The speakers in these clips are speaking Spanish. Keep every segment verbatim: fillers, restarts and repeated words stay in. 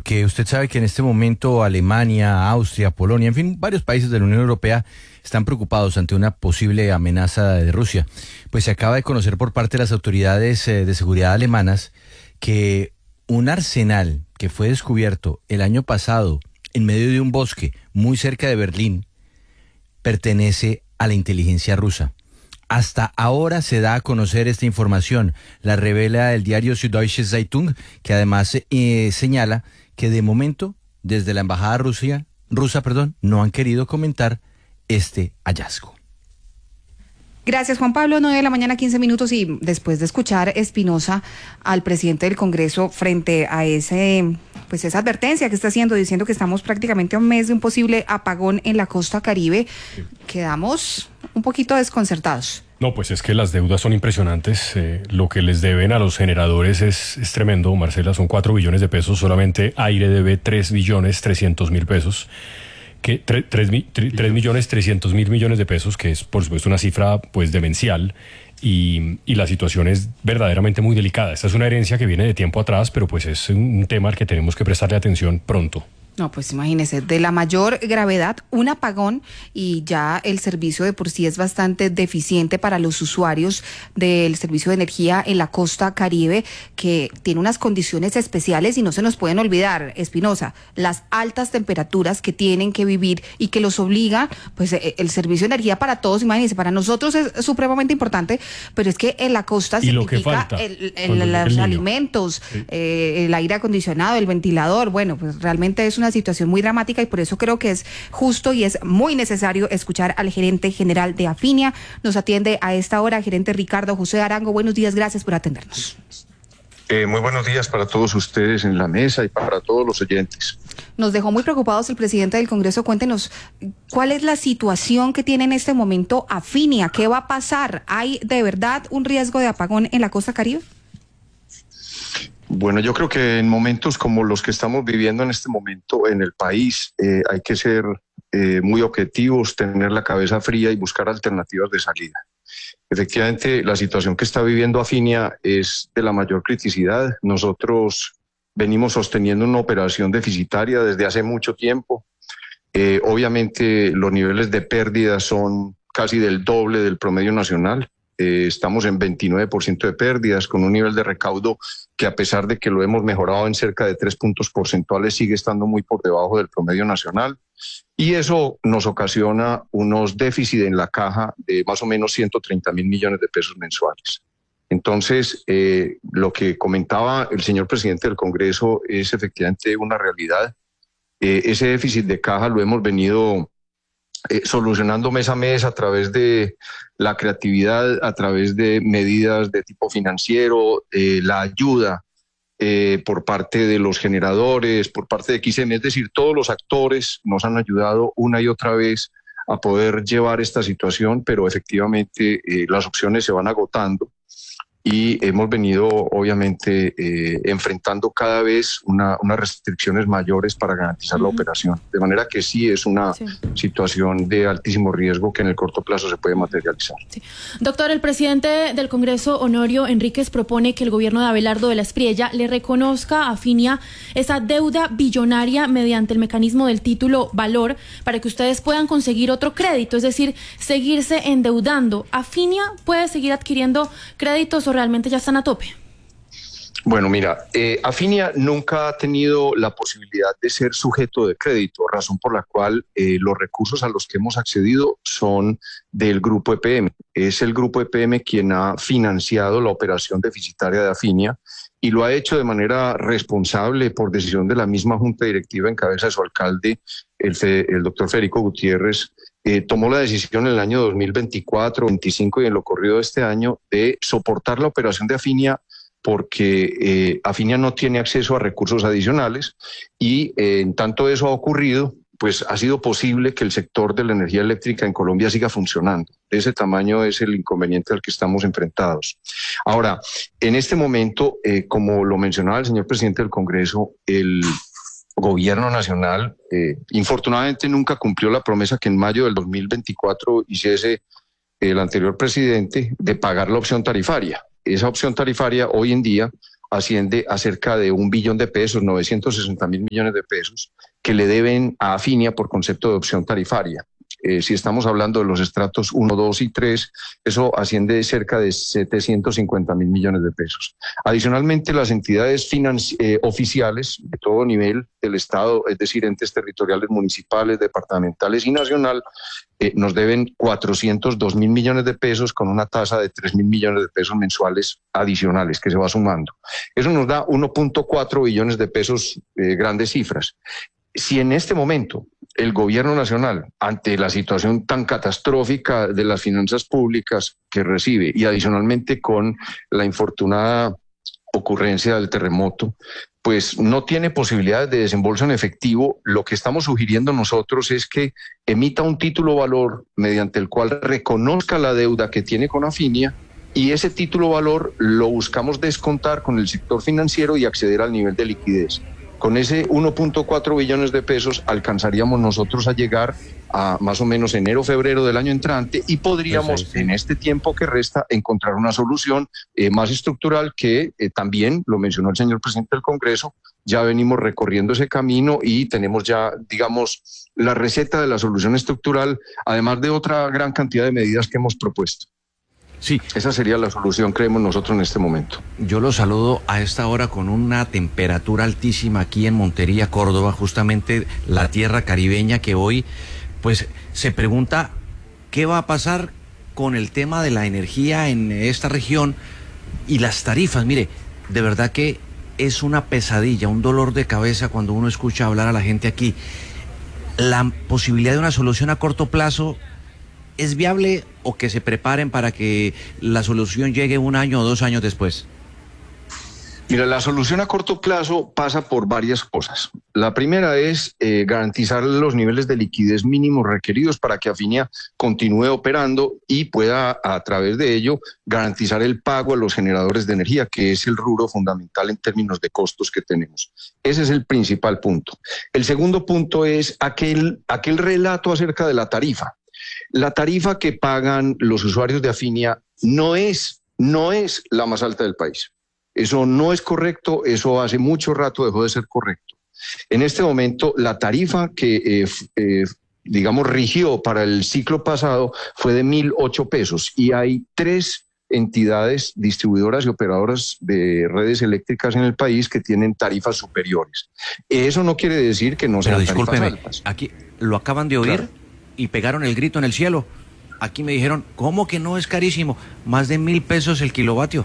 porque usted sabe que en este momento Alemania, Austria, Polonia, en fin, varios países de la Unión Europea están preocupados ante una posible amenaza de Rusia. Pues se acaba de conocer por parte de las autoridades eh, de seguridad alemanas que un arsenal que fue descubierto el año pasado en medio de un bosque muy cerca de Berlín pertenece a la inteligencia rusa. Hasta ahora se da a conocer esta información. La revela el diario Süddeutsche Zeitung, que además eh, señala que de momento, desde la embajada Rusia, rusa, perdón, no han querido comentar este hallazgo. Gracias, Juan Pablo. nueve de la mañana, quince minutos, y después de escuchar Espinosa al presidente del Congreso frente a ese, pues esa advertencia que está haciendo, diciendo que estamos prácticamente a un mes de un posible apagón en la costa Caribe, sí, quedamos un poquito desconcertados. No, pues es que las deudas son impresionantes. Eh, lo que les deben a los generadores es, es tremendo, Marcela. Son cuatro billones de pesos. Solamente Aire debe tres billones trescientos mil pesos. Que tres millones trescientos mil millones de pesos, que es por supuesto una cifra pues demencial, y, y la situación es verdaderamente muy delicada. Esta es una herencia que viene de tiempo atrás, pero pues es un tema al que tenemos que prestarle atención pronto. No, pues imagínese, de la mayor gravedad, un apagón, y ya el servicio de por sí es bastante deficiente para los usuarios del servicio de energía en la costa Caribe, que tiene unas condiciones especiales, y no se nos pueden olvidar, Espinosa, las altas temperaturas que tienen que vivir y que los obliga, pues el servicio de energía para todos, imagínense, para nosotros es supremamente importante, pero es que en la costa significa el, el, el, los alimentos, sí, eh, el aire acondicionado, el ventilador. Bueno, pues realmente es una situación muy dramática, y por eso creo que es justo y es muy necesario escuchar al gerente general de Afinia. Nos atiende a esta hora gerente Ricardo José Arango. Buenos días, gracias por atendernos. Eh, muy buenos días para todos ustedes en la mesa y para todos los oyentes. Nos dejó muy preocupados el presidente del Congreso. Cuéntenos, ¿cuál es la situación que tiene en este momento Afinia? ¿Qué va a pasar? ¿Hay de verdad un riesgo de apagón en la costa Caribe? Bueno, yo creo que en momentos como los que estamos viviendo en este momento en el país, eh, hay que ser eh, muy objetivos, tener la cabeza fría y buscar alternativas de salida. Efectivamente, la situación que está viviendo Afinia es de la mayor criticidad. Nosotros venimos sosteniendo una operación deficitaria desde hace mucho tiempo. Eh, obviamente, los niveles de pérdida son casi del doble del promedio nacional. Eh, estamos en veintinueve por ciento de pérdidas, con un nivel de recaudo que, a pesar de que lo hemos mejorado en cerca de tres puntos porcentuales, sigue estando muy por debajo del promedio nacional. Y eso nos ocasiona unos déficits en la caja de más o menos ciento treinta mil millones de pesos mensuales. Entonces, eh, lo que comentaba el señor presidente del Congreso es efectivamente una realidad. Eh, ese déficit de caja lo hemos venido Eh, solucionando mes a mes a través de la creatividad, a través de medidas de tipo financiero, eh, la ayuda eh, por parte de los generadores, por parte de X M, es decir, todos los actores nos han ayudado una y otra vez a poder llevar esta situación, pero efectivamente eh, las opciones se van agotando. Y hemos venido, obviamente, eh, enfrentando cada vez una, unas restricciones mayores para garantizar uh-huh. la operación. De manera que sí es una sí. situación de altísimo riesgo que en el corto plazo se puede materializar. Sí. Doctor, el presidente del Congreso, Honorio Enríquez, propone que el gobierno de Abelardo de la Espriella le reconozca a Afinia esa deuda billonaria mediante el mecanismo del título valor para que ustedes puedan conseguir otro crédito, es decir, seguirse endeudando. ¿Afinia puede seguir adquiriendo créditos o realmente ya están a tope? Bueno, mira, eh, Afinia nunca ha tenido la posibilidad de ser sujeto de crédito, razón por la cual eh, los recursos a los que hemos accedido son del Grupo E P M. Es el Grupo E P M quien ha financiado la operación deficitaria de Afinia, y lo ha hecho de manera responsable por decisión de la misma Junta Directiva en cabeza de su alcalde, el, el doctor Federico Gutiérrez. Eh, tomó la decisión en el año dos mil veinticuatro, veinticinco y en lo corrido de este año de soportar la operación de Afinia, porque eh, Afinia no tiene acceso a recursos adicionales, y eh, en tanto eso ha ocurrido, pues ha sido posible que el sector de la energía eléctrica en Colombia siga funcionando. De ese tamaño es el inconveniente al que estamos enfrentados. Ahora, en este momento, eh, como lo mencionaba el señor presidente del Congreso, el gobierno nacional eh, infortunadamente nunca cumplió la promesa que en mayo del dos mil veinticuatro hiciese el anterior presidente de pagar la opción tarifaria. Esa opción tarifaria hoy en día asciende a cerca de un billón de pesos, novecientos sesenta mil millones de pesos, que le deben a Afinia por concepto de opción tarifaria. Eh, si estamos hablando de los estratos uno, dos y tres, eso asciende cerca de setecientos cincuenta mil millones de pesos. Adicionalmente, las entidades financi- eh, oficiales de todo nivel del Estado, es decir, entes territoriales municipales, departamentales y nacional, eh, nos deben cuatrocientos dos mil millones de pesos con una tasa de tres mil millones de pesos mensuales adicionales que se va sumando. Eso nos da uno punto cuatro billones de pesos, eh, grandes cifras. Si en este momento el gobierno nacional, ante la situación tan catastrófica de las finanzas públicas que recibe y adicionalmente con la infortunada ocurrencia del terremoto, pues no tiene posibilidades de desembolso en efectivo, lo que estamos sugiriendo nosotros es que emita un título valor mediante el cual reconozca la deuda que tiene con Afinia, y ese título valor lo buscamos descontar con el sector financiero y acceder al nivel de liquidez. Con ese uno punto cuatro billones de pesos alcanzaríamos nosotros a llegar a más o menos enero, febrero del año entrante y podríamos sí, sí. en este tiempo que resta encontrar una solución eh, más estructural que eh, también, lo mencionó el señor presidente del Congreso, ya venimos recorriendo ese camino y tenemos ya, digamos, la receta de la solución estructural, además de otra gran cantidad de medidas que hemos propuesto. Sí. Esa sería la solución, creemos nosotros, en este momento. Yo lo saludo a esta hora con una temperatura altísima aquí en Montería, Córdoba, justamente la tierra caribeña que hoy, pues, se pregunta qué va a pasar con el tema de la energía en esta región y las tarifas. Mire, de verdad que es una pesadilla, un dolor de cabeza cuando uno escucha hablar a la gente aquí. La posibilidad de una solución a corto plazo, ¿es viable o que se preparen para que la solución llegue un año o dos años después? Mira, la solución a corto plazo pasa por varias cosas. La primera es eh, garantizar los niveles de liquidez mínimos requeridos para que Afinia continúe operando y pueda, a través de ello, garantizar el pago a los generadores de energía, que es el rubro fundamental en términos de costos que tenemos. Ese es el principal punto. El segundo punto es aquel, aquel relato acerca de la tarifa. La tarifa que pagan los usuarios de Afinia no es, no es la más alta del país. Eso no es correcto, eso hace mucho rato dejó de ser correcto. En este momento, la tarifa que, eh, eh, digamos, rigió para el ciclo pasado fue de mil ocho pesos y hay tres entidades distribuidoras y operadoras de redes eléctricas en el país que tienen tarifas superiores. Eso no quiere decir que no sean tarifas altas. Aquí lo acaban de oír. Claro. Y pegaron el grito en el cielo. Aquí me dijeron, ¿cómo que no es carísimo? Más de mil pesos el kilovatio.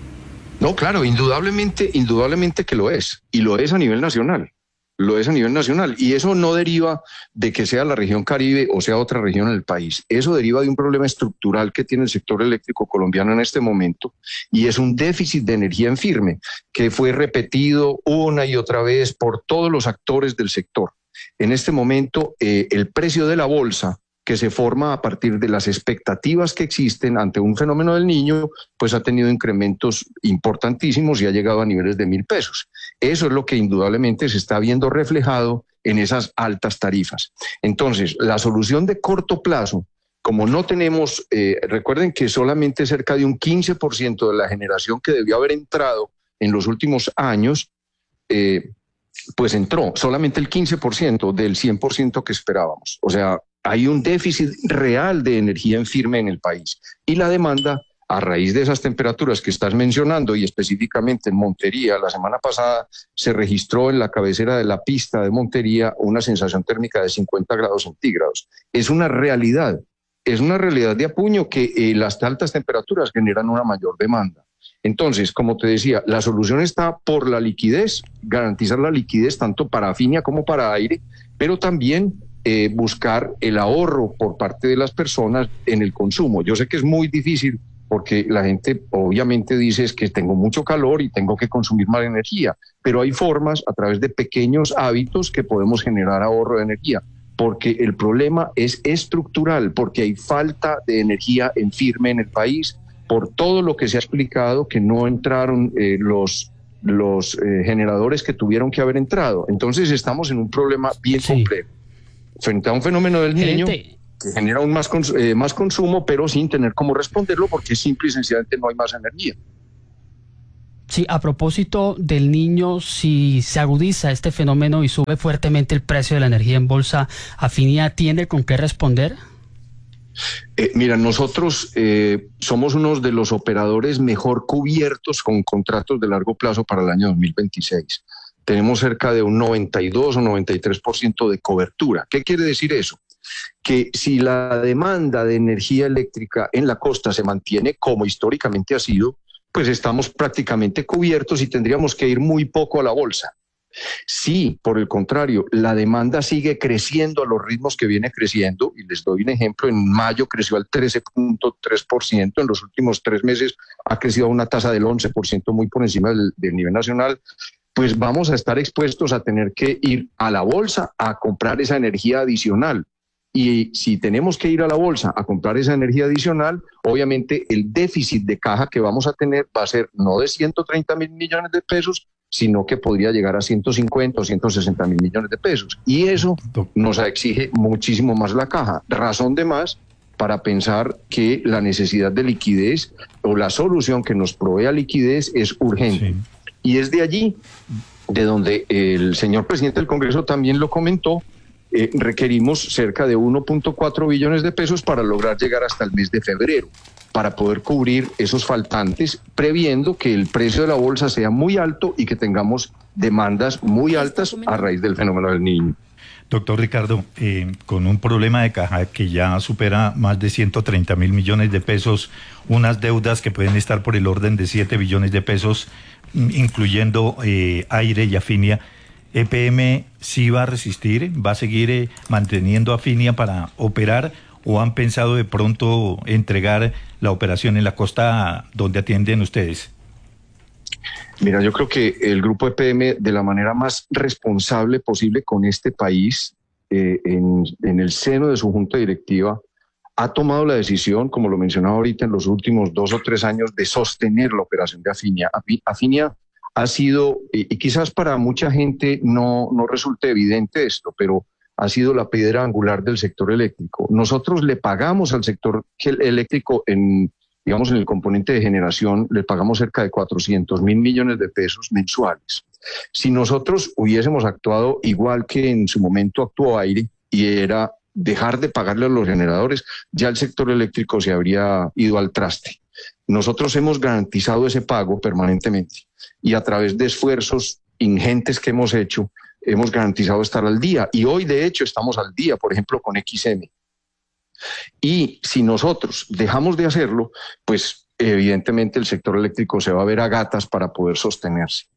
No, claro, indudablemente, indudablemente que lo es. Y lo es a nivel nacional. Lo es a nivel nacional. Y eso no deriva de que sea la región Caribe o sea otra región en el país. Eso deriva de un problema estructural que tiene el sector eléctrico colombiano en este momento. Y es un déficit de energía en firme que fue repetido una y otra vez por todos los actores del sector. En este momento, eh, el precio de la bolsa, que se forma a partir de las expectativas que existen ante un fenómeno del Niño, pues ha tenido incrementos importantísimos y ha llegado a niveles de mil pesos. Eso es lo que indudablemente se está viendo reflejado en esas altas tarifas. Entonces, la solución de corto plazo, como no tenemos, eh, recuerden que solamente cerca de un quince por ciento de la generación que debió haber entrado en los últimos años, eh, pues entró solamente el quince por ciento del cien por ciento que esperábamos. O sea, hay un déficit real de energía en firme en el país. Y la demanda, a raíz de esas temperaturas que estás mencionando, y específicamente en Montería, la semana pasada se registró en la cabecera de la pista de Montería una sensación térmica de cincuenta grados centígrados. Es una realidad, es una realidad de apuño que eh, las altas temperaturas generan una mayor demanda. Entonces, como te decía, la solución está por la liquidez, garantizar la liquidez tanto para Afinia como para Aire, pero también eh, buscar el ahorro por parte de las personas en el consumo. Yo sé que es muy difícil porque la gente obviamente dice es que tengo mucho calor y tengo que consumir más energía, pero hay formas a través de pequeños hábitos que podemos generar ahorro de energía, porque el problema es estructural, porque hay falta de energía en firme en el país, por todo lo que se ha explicado, que no entraron eh, los, los eh, generadores que tuvieron que haber entrado. Entonces estamos en un problema bien sí. complejo. Frente a un fenómeno del Niño que genera un más, cons eh, más consumo, pero sin tener cómo responderlo, porque simple y sencillamente no hay más energía. Sí, a propósito del Niño, si se agudiza este fenómeno y sube fuertemente el precio de la energía en bolsa, ¿Afinia tiene con qué responder? Eh, mira, nosotros eh, somos uno de los operadores mejor cubiertos con contratos de largo plazo para el año dos mil veintiséis. Tenemos cerca de un noventa y dos o noventa y tres por ciento de cobertura. ¿Qué quiere decir eso? Que si la demanda de energía eléctrica en la costa se mantiene como históricamente ha sido, pues estamos prácticamente cubiertos y tendríamos que ir muy poco a la bolsa. Si, por el contrario, la demanda sigue creciendo a los ritmos que viene creciendo, y les doy un ejemplo, en mayo creció al trece punto tres por ciento, en los últimos tres meses ha crecido a una tasa del once por ciento, muy por encima del, del nivel nacional, pues vamos a estar expuestos a tener que ir a la bolsa a comprar esa energía adicional. Y si tenemos que ir a la bolsa a comprar esa energía adicional, obviamente el déficit de caja que vamos a tener va a ser no de ciento treinta mil millones de pesos, sino que podría llegar a ciento cincuenta o ciento sesenta mil millones de pesos. Y eso nos exige muchísimo más la caja. Razón de más para pensar que la necesidad de liquidez o la solución que nos provea liquidez es urgente. Sí. Y es de allí de donde el señor presidente del Congreso también lo comentó. Eh, requerimos cerca de uno punto cuatro billones de pesos para lograr llegar hasta el mes de febrero, para poder cubrir esos faltantes, previendo que el precio de la bolsa sea muy alto y que tengamos demandas muy altas a raíz del fenómeno del Niño. Doctor Ricardo, eh, con un problema de caja que ya supera más de ciento treinta mil millones de pesos, unas deudas que pueden estar por el orden de siete billones de pesos, incluyendo eh, Aire y Afinia, ¿E P M sí va a resistir? ¿Va a seguir eh, manteniendo Afinia para operar? ¿O han pensado de pronto entregar la operación en la costa donde atienden ustedes? Mira, yo creo que el grupo E P M, de la manera más responsable posible con este país, eh, en, en el seno de su junta directiva, ha tomado la decisión, como lo mencionaba ahorita, en los últimos dos o tres años, de sostener la operación de Afinia. Afinia ha sido, y quizás para mucha gente no, no resulte evidente esto, pero ha sido la piedra angular del sector eléctrico. Nosotros le pagamos al sector eléctrico, en, digamos, en el componente de generación, le pagamos cerca de cuatrocientos mil millones de pesos mensuales. Si nosotros hubiésemos actuado igual que en su momento actuó Aire, y era dejar de pagarle a los generadores, ya el sector eléctrico se habría ido al traste. Nosotros hemos garantizado ese pago permanentemente y a través de esfuerzos ingentes que hemos hecho, hemos garantizado estar al día. Y hoy, de hecho, estamos al día, por ejemplo, con X M. Y si nosotros dejamos de hacerlo, pues evidentemente el sector eléctrico se va a ver a gatas para poder sostenerse.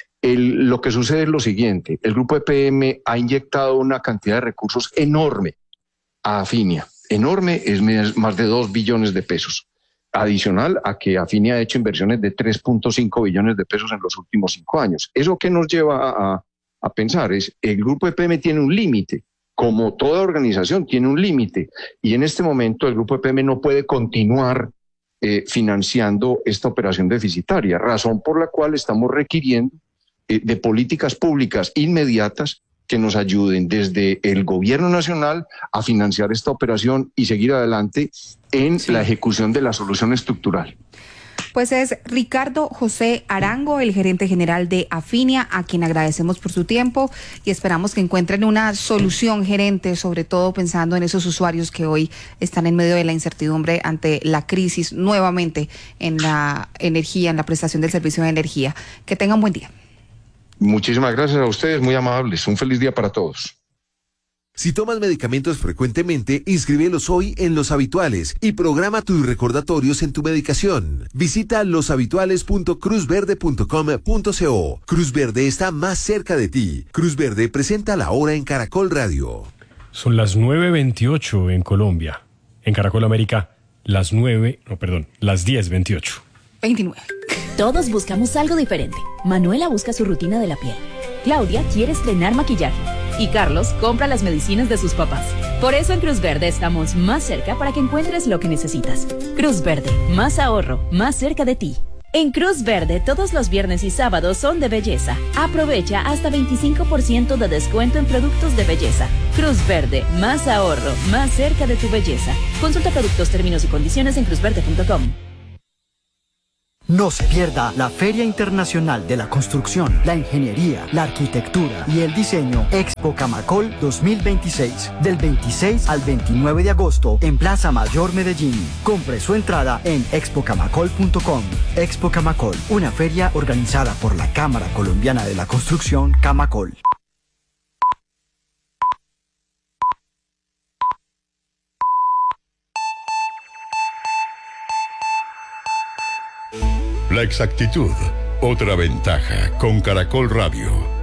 El, lo que sucede es lo siguiente: el grupo E P M ha inyectado una cantidad de recursos enorme a Afinia. Enorme, es más de dos billones de pesos. Adicional a que Afinia ha hecho inversiones de tres punto cinco billones de pesos en los últimos cinco años. ¿Eso qué nos lleva a, a pensar? Es el grupo E P M tiene un límite, como toda organización tiene un límite, y en este momento el grupo E P M no puede continuar eh, financiando esta operación deficitaria, razón por la cual estamos requiriendo eh, de políticas públicas inmediatas que nos ayuden desde el gobierno nacional a financiar esta operación y seguir adelante en sí. la ejecución de la solución estructural. Pues es Ricardo José Arango, el gerente general de Afinia, a quien agradecemos por su tiempo y esperamos que encuentren una solución, gerente, sobre todo pensando en esos usuarios que hoy están en medio de la incertidumbre ante la crisis nuevamente en la energía, en la prestación del servicio de energía. Que tengan buen día. Muchísimas gracias a ustedes, muy amables. Un feliz día para todos. Si tomas medicamentos frecuentemente, inscríbelos hoy en Los Habituales y programa tus recordatorios en tu medicación. Visita los habituales punto cruz verde punto com punto co. Cruz Verde está más cerca de ti. Cruz Verde presenta La Hora en Caracol Radio. Son las nueve veintiocho en Colombia. En Caracol América, las nueve, no, perdón, las diez veintiocho. veintinueve. Todos buscamos algo diferente. Manuela busca su rutina de la piel. Claudia quiere estrenar maquillaje. Y Carlos compra las medicinas de sus papás. Por eso en Cruz Verde estamos más cerca para que encuentres lo que necesitas. Cruz Verde, más ahorro, más cerca de ti. En Cruz Verde, todos los viernes y sábados son de belleza. Aprovecha hasta veinticinco por ciento de descuento en productos de belleza. Cruz Verde, más ahorro, más cerca de tu belleza. Consulta productos, términos y condiciones en cruz verde punto com. No se pierda la Feria Internacional de la Construcción, la Ingeniería, la Arquitectura y el Diseño Expo Camacol dos mil veintiséis, del veintiséis al veintinueve de agosto en Plaza Mayor Medellín. Compre su entrada en expo camacol punto com. Expo Camacol, una feria organizada por la Cámara Colombiana de la Construcción, Camacol. La exactitud, otra ventaja con Caracol Radio.